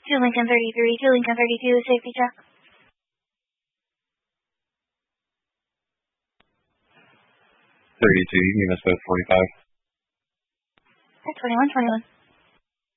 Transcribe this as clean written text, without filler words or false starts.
to Lincoln 33 to Lincoln 32, safety check. 32, you can give us both 45. 21, 21.